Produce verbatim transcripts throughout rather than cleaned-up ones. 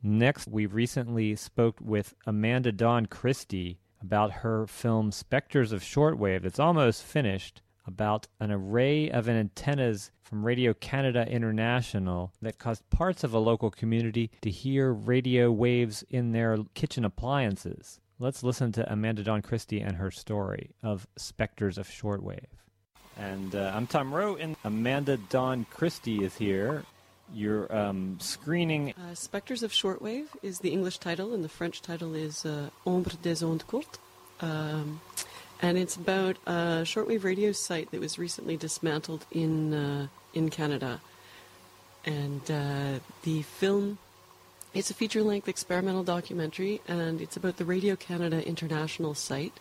Next, we recently spoke with Amanda Dawn Christie about her film Spectres of Shortwave that's almost finished, about an array of antennas from Radio-Canada International that caused parts of a local community to hear radio waves in their kitchen appliances. Let's listen to Amanda Dawn Christie and her story of Spectres of Shortwave. And uh, I'm Tom Rowe, and Amanda Dawn Christie is here. You're um, screening... Uh, Spectres of Shortwave is the English title, and the French title is uh, Ombre des ondes courtes. Um, and it's about a shortwave radio site that was recently dismantled in uh, in Canada. And uh, the film, it's a feature-length experimental documentary, and it's about the Radio-Canada International site.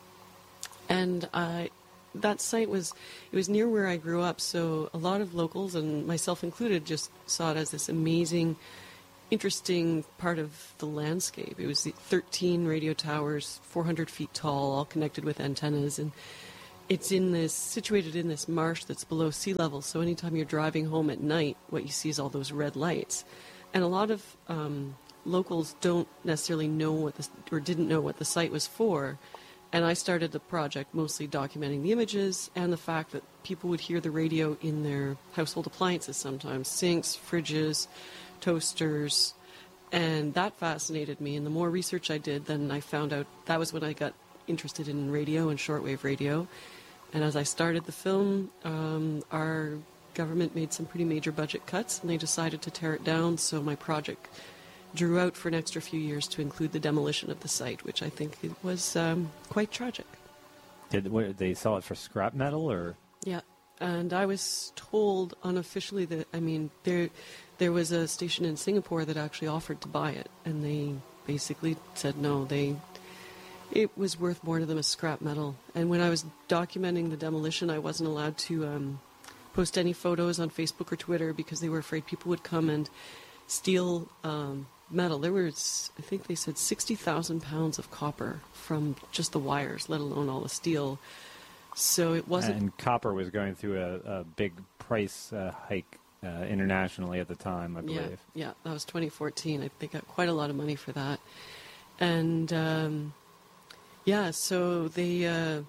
And uh, that site was, it was near where I grew up, so a lot of locals, and myself included, just saw it as this amazing, interesting part of the landscape. It was the thirteen radio towers, four hundred feet tall, all connected with antennas, and it's in this, situated in this marsh that's below sea level, so anytime you're driving home at night, what you see is all those red lights. And a lot of um, locals don't necessarily know what this, or didn't know what the site was for. And I started the project mostly documenting the images and the fact that people would hear the radio in their household appliances sometimes, sinks, fridges, toasters, and that fascinated me. And the more research I did, then I found out that was when I got interested in radio and shortwave radio. And as I started the film, um, our government made some pretty major budget cuts, and they decided to tear it down, so my project drew out for an extra few years to include the demolition of the site, which I think it was um, quite tragic. Did what, they sell it for scrap metal, or? Yeah, and I was told unofficially that, I mean, there there was a station in Singapore that actually offered to buy it, and they basically said no, they it was worth more to them as scrap metal. And when I was documenting the demolition, I wasn't allowed to um, post any photos on Facebook or Twitter because they were afraid people would come and steal um, metal. There was, I think they said, sixty thousand pounds of copper from just the wires, let alone all the steel. So it wasn't... And copper was going through a, a big price uh, hike uh, internationally at the time, I believe. Yeah, yeah, that was twenty fourteen. I, they got quite a lot of money for that. And, um, yeah, so they... Uh,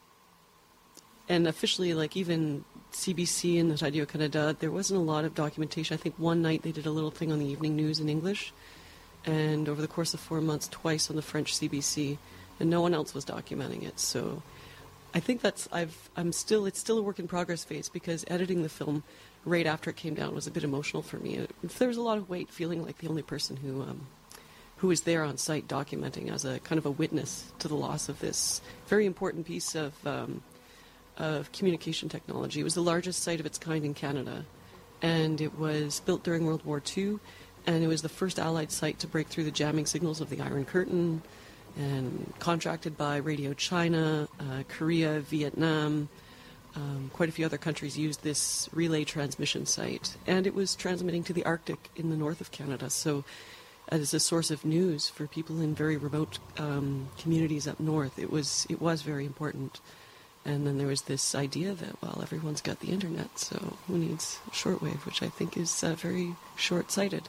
and officially, like, even C B C and Radio-Canada, there wasn't a lot of documentation. I think one night they did a little thing on the evening news in English, and over the course of four months, twice on the French C B C, and no one else was documenting it. So I think that's, I've, I'm still, it's still a work in progress phase, because editing the film right after it came down was a bit emotional for me. It, there was a lot of weight, feeling like the only person who, um, who was there on site documenting as a kind of a witness to the loss of this very important piece of, um, of communication technology. It was the largest site of its kind in Canada, and it was built during World War Two, and it was the first Allied site to break through the jamming signals of the Iron Curtain, and contracted by Radio China, uh, Korea, Vietnam. Um, quite a few other countries used this relay transmission site, and it was transmitting to the Arctic in the north of Canada, so as a source of news for people in very remote um, communities up north, it was it was very important. And then there was this idea that, well, everyone's got the internet, so who needs shortwave, which I think is uh, very short-sighted.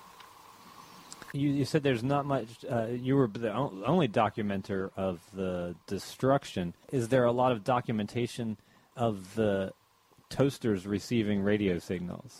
You, you said there's not much, uh, you were the only documenter of the destruction. Is there a lot of documentation of the toasters receiving radio signals?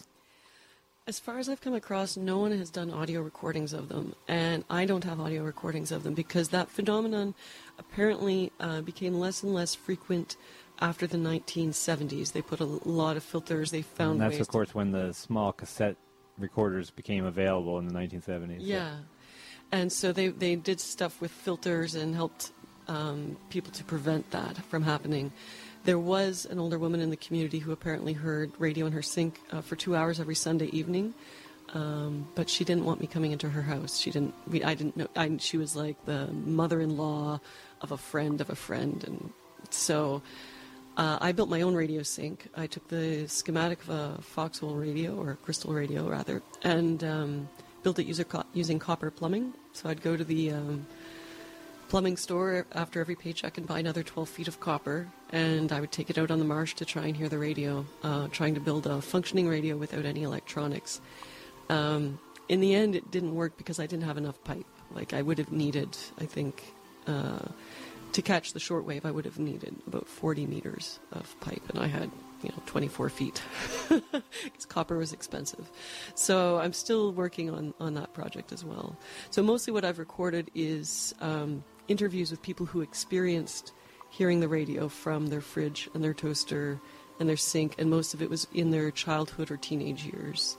As far as I've come across, no one has done audio recordings of them, and I don't have audio recordings of them because that phenomenon apparently uh, became less and less frequent after the nineteen seventies. They put a lot of filters. They found and that's, ways of course, when the small cassette recorders became available in the nineteen seventies. Yeah. So. And so they, they did stuff with filters and helped um, people to prevent that from happening. There was an older woman in the community who apparently heard radio in her sink uh, for two hours every Sunday evening, um, but she didn't want me coming into her house. She didn't. We, I didn't know. I, she was like the mother-in-law of a friend of a friend, and so uh, I built my own radio sink. I took the schematic of a Foxhole radio, or a Crystal radio rather, and um, built it user co- using copper plumbing. So I'd go to the um, plumbing store after every paycheck and buy another twelve feet of copper, and I would take it out on the marsh to try and hear the radio, uh, trying to build a functioning radio without any electronics. Um, in the end, it didn't work because I didn't have enough pipe. Like, I would have needed, I think, uh, to catch the shortwave, I would have needed about forty meters of pipe, and I had, you know, twenty-four feet, because copper was expensive. So I'm still working on, on that project as well. So mostly what I've recorded is um, interviews with people who experienced hearing the radio from their fridge and their toaster and their sink, and most of it was in their childhood or teenage years.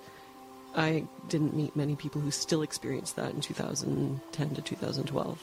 I didn't meet many people who still experienced that in two thousand ten to two thousand twelve.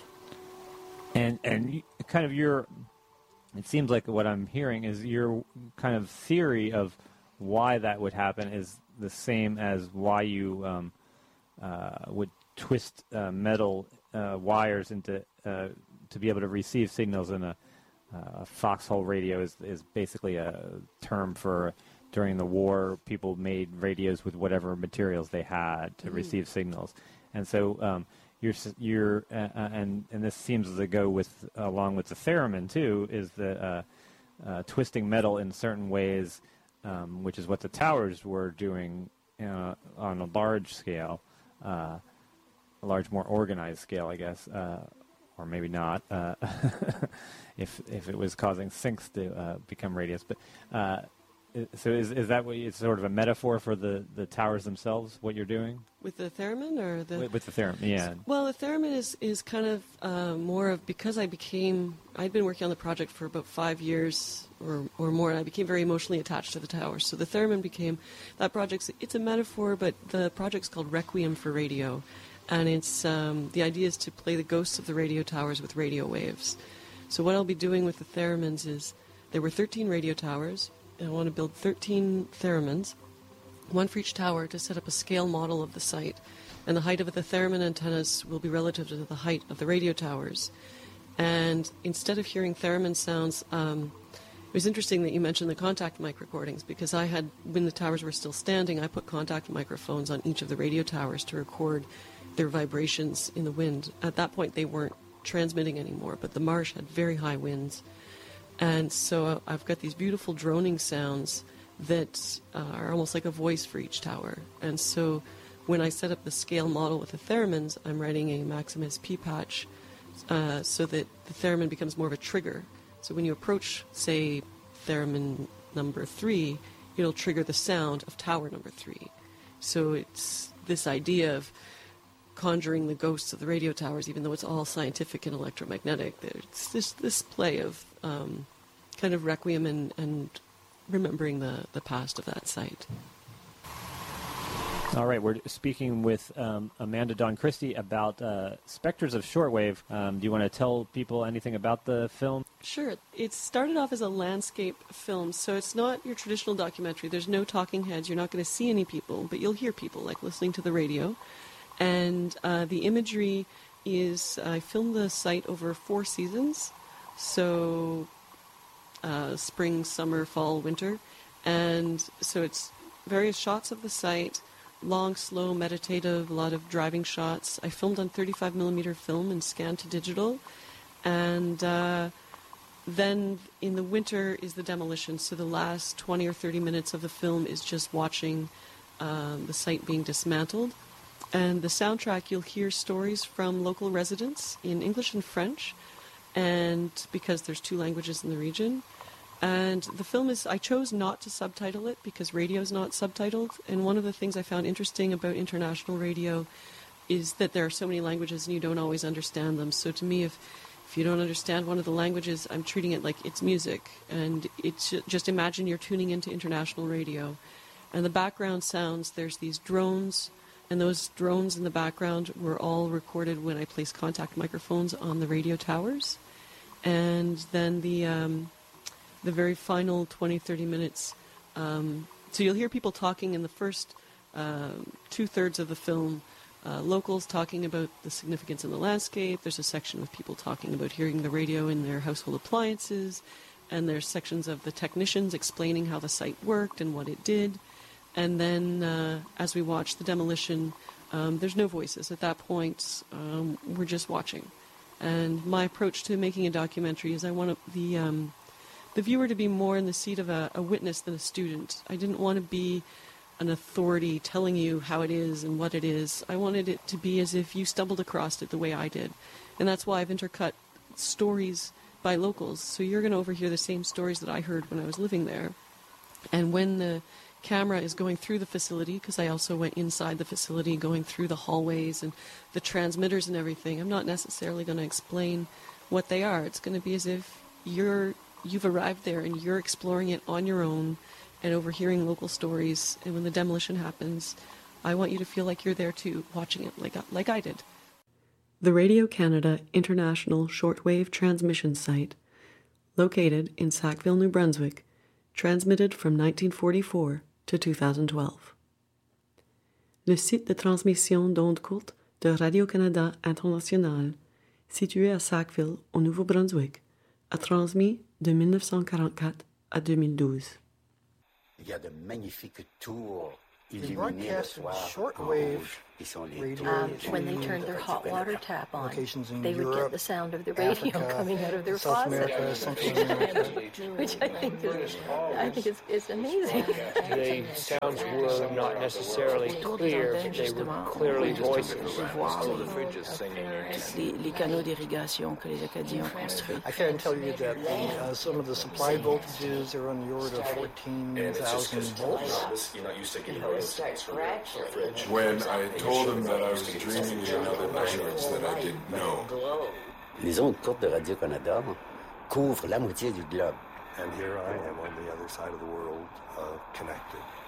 And and kind of your, it seems like what I'm hearing is your kind of theory of why that would happen is the same as why you um, uh, would twist uh, metal uh, wires into uh, to be able to receive signals in a, uh, a foxhole radio is is basically a term for during the war people made radios with whatever materials they had to mm-hmm. receive signals, and so. Um, You're, you're uh, and and this seems to go with along with the theremin too. Is the uh, uh, twisting metal in certain ways, um, which is what the towers were doing uh, on a large scale, uh, a large, more organized scale, I guess, uh, or maybe not, uh, if if it was causing sinks to uh, become radios. But uh, so is is that what it's sort of a metaphor for the, the towers themselves? What you're doing with the theremin, or the with, with the theremin? Yeah. Well, the theremin is is kind of uh, more of, because I became I'd been working on the project for about five years or or more, and I became very emotionally attached to the towers. So the theremin became that project's it's a metaphor, but the project's called Requiem for Radio, and it's um, the idea is to play the ghosts of the radio towers with radio waves. So what I'll be doing with the theremins is there were thirteen radio towers. And I want to build thirteen theremins, one for each tower, to set up a scale model of the site. And the height of the theremin antennas will be relative to the height of the radio towers. And instead of hearing theremin sounds, um, it was interesting that you mentioned the contact mic recordings, because I had, when the towers were still standing, I put contact microphones on each of the radio towers to record their vibrations in the wind. At that point, they weren't transmitting anymore, but the marsh had very high winds. And so I've got these beautiful droning sounds that uh, are almost like a voice for each tower. And so when I set up the scale model with the theremins, I'm writing a Maximus P-patch uh, so that the theremin becomes more of a trigger. So when you approach, say, theremin number three, it'll trigger the sound of tower number three. So it's this idea of conjuring the ghosts of the radio towers, even though it's all scientific and electromagnetic. It's this this play of um, kind of requiem and, and remembering the, the past of that site. All right, we're speaking with um, Amanda Dawn Christie about uh, Spectres of Shortwave. Um, do you want to tell people anything about the film? Sure. It started off as a landscape film, so it's not your traditional documentary. There's no talking heads. You're not going to see any people, but you'll hear people, like listening to the radio. And uh, the imagery is, I filmed the site over four seasons, so uh, spring, summer, fall, winter. And so it's various shots of the site, long, slow, meditative, a lot of driving shots. I filmed on thirty-five millimeter film and scanned to digital. And uh, then in the winter is the demolition. So the last twenty or thirty minutes of the film is just watching uh, the site being dismantled. And the soundtrack, you'll hear stories from local residents in English and French, and because there's two languages in the region. And the film is, I chose not to subtitle it because radio's not subtitled. And one of the things I found interesting about international radio is that there are so many languages and you don't always understand them. So to me, if, if you don't understand one of the languages, I'm treating it like it's music. And it's just imagine you're tuning into international radio. And the background sounds, there's these drones. And those drones in the background were all recorded when I placed contact microphones on the radio towers. And then the um, the very final twenty, thirty minutes, um, so you'll hear people talking in the first uh, two-thirds of the film, uh, locals talking about the significance in the landscape. There's a section of people talking about hearing the radio in their household appliances. And there's sections of the technicians explaining how the site worked and what it did. And then uh, as we watch the demolition, um, there's no voices. At that point, um, we're just watching. And my approach to making a documentary is I want the um, the viewer to be more in the seat of a, a witness than a student. I didn't want to be an authority telling you how it is and what it is. I wanted it to be as if you stumbled across it the way I did. And that's why I've intercut stories by locals. So you're going to overhear the same stories that I heard when I was living there. And when the camera is going through the facility, because I also went inside the facility, going through the hallways and the transmitters and everything, I'm not necessarily going to explain what they are. It's going to be as if you're you've arrived there and you're exploring it on your own and overhearing local stories. And when the demolition happens, I want you to feel like you're there too, watching it like like I did. The Radio Canada International Shortwave Transmission Site, located in Sackville, New Brunswick, transmitted from nineteen forty-four to two thousand twelve. Le site de transmission d'ondes courtes de Radio-Canada International, situé à Sackville, au Nouveau-Brunswick, a transmis de mille neuf cent quarante-quatre à deux mille douze. Il y a de magnifiques tours They broadcast shortwave radio um, when they turned their hot water tap on, they would Europe, get the sound of the radio Africa, coming out of their South faucet, America, Central America. which I think is, I think is, is amazing. The sounds were not necessarily clear, but they were clearly voices. Les, les canaux d'irrigation que les Acadiens ont construits. I can tell you that the, uh, some of the supply voltages are on the order of fourteen thousand volts. When I told him that I was dreaming in another language that I didn't know. Les ondes courtes de Radio-Canada couvrent la moitié du globe. And here I am on the other side of the world, uh, connected.